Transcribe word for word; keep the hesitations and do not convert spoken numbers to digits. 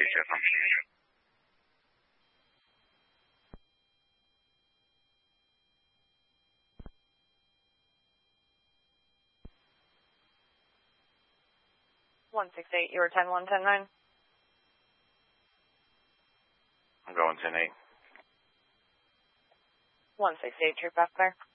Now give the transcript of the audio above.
Jeff, I'm sure. one six eight, you were ten one, ten nine. I'm going ten eight. one six eight, troop back there.